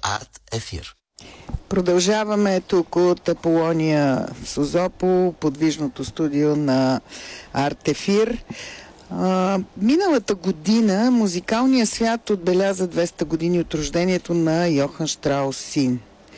Арт Ефир. Продължаваме тук от Аполония в Созопол, подвижното студио на Арт Ефир. Миналата година музикалният свят отбеляза 200 години от рождението на Йохан Штраус син.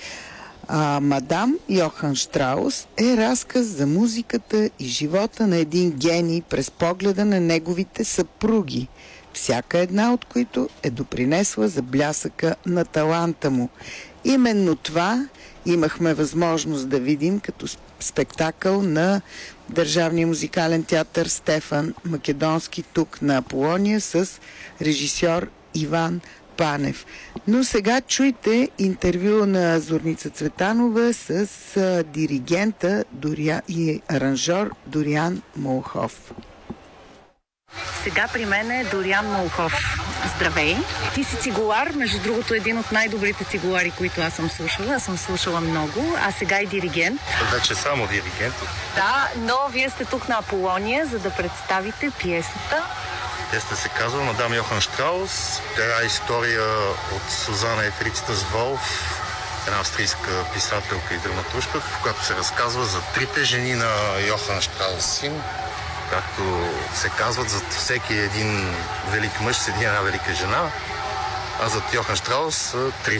Мадам Йохан Штраус е разказ за музиката и живота на един гений през погледа на неговите съпруги, всяка една от които е допринесла за блясъка на таланта му. Именно това имахме възможност да видим като спектакъл на Държавния музикален театър Стефан Македонски тук на Аполония с режисьор Иван Панев. Но сега чуйте интервю на Зорница Цветанова с диригента и аранжор Дориан Молхов. Сега при мен е Дориан Молхов. Здравей! Ти си цигулар, между другото един от най-добрите цигулари, които аз съм слушала. Аз съм слушала много, а сега и диригент. Вече само диригент. Да, но вие сте тук на Аполония, за да представите пиесата. Пиесата се казва Мадам Йохан Штраус. Тя е история от Сузана Ефрицата с Волф, една австрийска писателка и драматуржка, в която се разказва за трите жени на Йохан Штраус син. Както се казват, зад всеки един велик мъж седи една велика жена, а зад Йохан Штраус са три.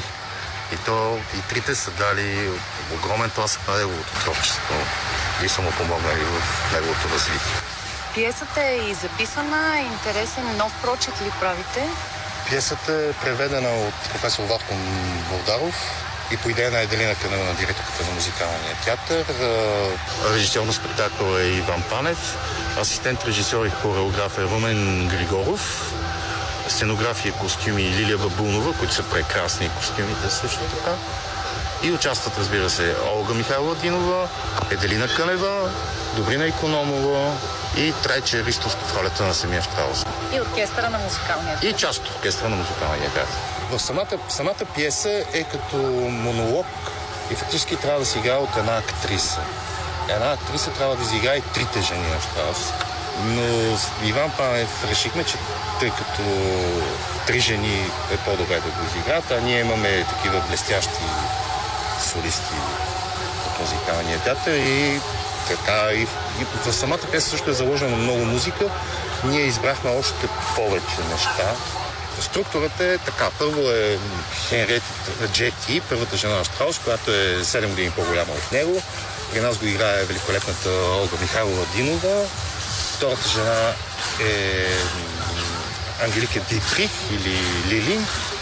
И трите са дали огромен тласък на неговото творчество и са му помогнали в неговото развитие. Пиесата е и записана, интересен нов прочит ли правите? Пиесата е преведена от професор Владко Болдаров и по идея на Еделина Канева, директорката на музикалния театър. Режисьор на спектакъл е Иван Панев, асистент режисьор и хореограф е Румен Григоров, сценография и костюми Лилия Бабунова, които са прекрасни костюмите също така. И участват, разбира се, Олга Михайлова Динова, Еделина Кънева, Добрина Икономова и Трайче Ристов в ролята на самия Штраус. И оркестъра на музикалния театър. И част от оркестъра на музикалния театър. В самата пиеса е като монолог и фактически трябва да се играе от една актриса. Една актриса трябва да изиграе трите жени на Штраус. Но Иван Панев решихме, че тъй като три жени е по-добре да го изиграят, а ние имаме такива блестящи солисти от музикалния театър и така и в самата пиеса също е заложена много музика. Ние избрахме още повече неща. Структурата е така. Първо е Хенриета Джети, първата жена на Штраус, която е 7 години по-голяма от него. При нас го играе великолепната Олга Михайлова Динова. Втората жена е Ангелика Дитрих или Лили.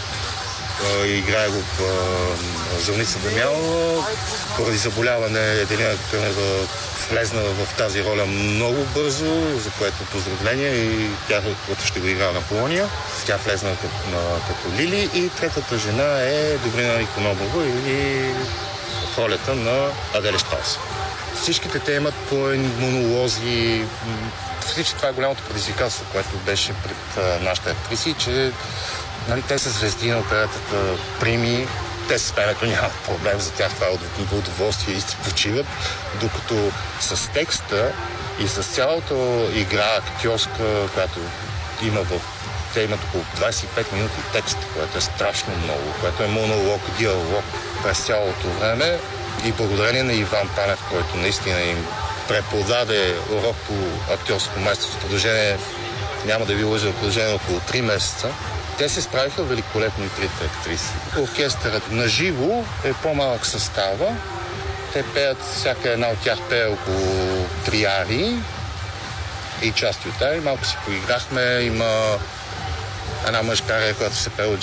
Играе го Зорница Дамянова. Поради заболяване Еделина Кънева влезна в тази роля много бързо, за което поздравления и тя ще го играе на Аполония. Тя влезна като Лили и третата жена е Добрина Икономова или в ролята на Аделя Штраус. Всичките те имат по монолози. Всички това е голямото предизвикателство, което беше пред нашите актриси, че те са звезди на оперетата Прими. Те с пенето нямат проблем, за тях това е удоволствие и се почиват, докато с текста и с цялата игра актьорска, която има те имат около 25 минути текст, което е страшно много, което е монолог, диалог през цялото време и благодарение на Иван Панев, който наистина им преподаде урок по актьорско майсторство в продължение, няма да ви лъжа, в продължение около 3 месеца. Те се справиха великолепно и трите актриси. Оркестърът на живо е по-малък състава. Те пеят, всяка една от тях пее около 3 арии и части от арии. Малко си поиграхме. Има една мъжка ария, която се пее от